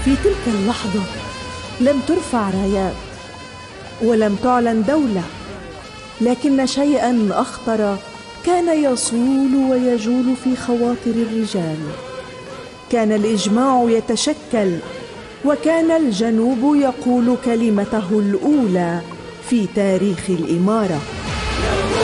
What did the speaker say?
في تلك اللحظة لم ترفع رايات ولم تعلن دولة، لكن شيئا أخطر كان يصول ويجول في خواطر الرجال. كان الإجماع يتشكل، وكان الجنوب يقول كلمته الأولى في تاريخ الإمارة.